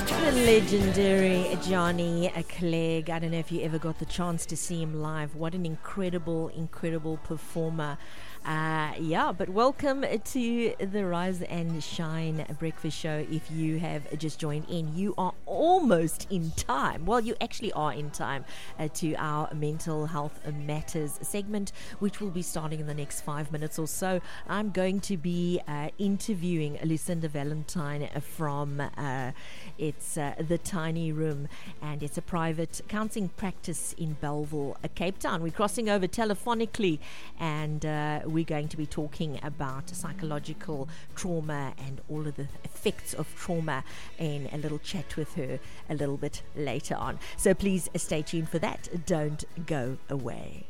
Legendary Johnny Clegg. I don't know if you ever got the chance to see him live. What an incredible performer. But welcome to the Rise and Shine Breakfast Show. If you have just joined in, you are almost in time. Well, you actually are in time to our Mental Health Matters segment, which will be starting in the next 5 minutes or so. I'm going to be interviewing Lucinda Valentine from it's The Tiny Room, and it's a private counselling practice in Bellville, Cape Town. We're crossing over telephonically, and we're going to be talking about psychological trauma and all of the effects of trauma in a little chat with her a little bit later on. So please stay tuned for that. Don't go away.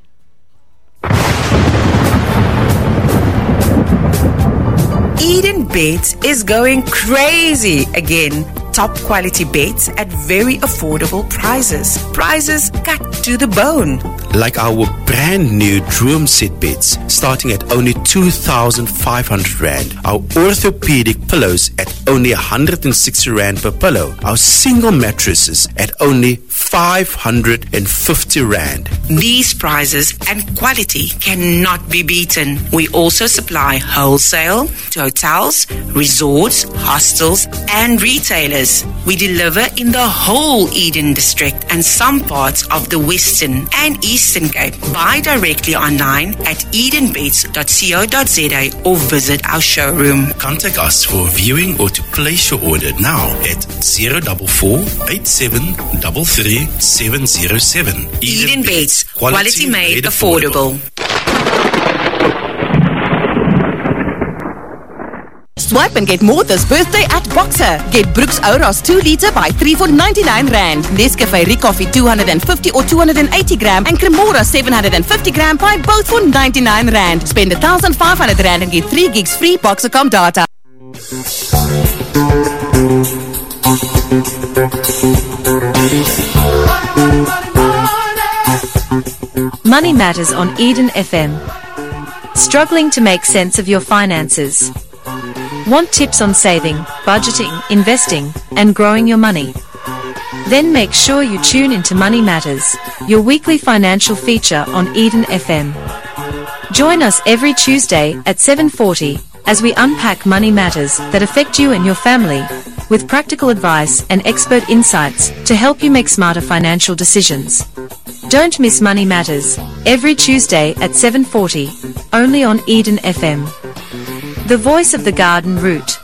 Eden Beds is going crazy again. Top quality beds at very affordable prices. Prices cut to the bone. Like our brand new Droom Set beds, starting at only 2,500 Rand. Our orthopedic pillows at only 160 Rand per pillow. Our single mattresses at only 550 Rand. These prices and quality cannot be beaten. We also supply wholesale to hotels, resorts, hostels, and retailers. We deliver in the whole Eden district and some parts of the Western and Eastern Cape. Buy directly online at edenbeds.co.za or visit our showroom. Contact us for viewing or to place your order now at 044 8733 707. Eden Beds, quality made affordable. Swipe and get more this birthday at Boxer. Get Brooks Oros 2 litre by 3 for 99 Rand. Nescafe Recoffee 250 or 280 gram and Cremora 750 gram by both for 99 Rand. Spend 1,500 Rand and get 3 gigs free Boxercom data. Money Matters on Eden FM. Struggling to make sense of your finances? Want tips on saving, budgeting, investing, and growing your money? Then make sure you tune into Money Matters, your weekly financial feature on Eden FM. Join us every Tuesday at 7:40 as we unpack money matters that affect you and your family, with practical advice and expert insights to help you make smarter financial decisions. Don't miss Money Matters, every Tuesday at 7:40, only on Eden FM. The voice of the garden route.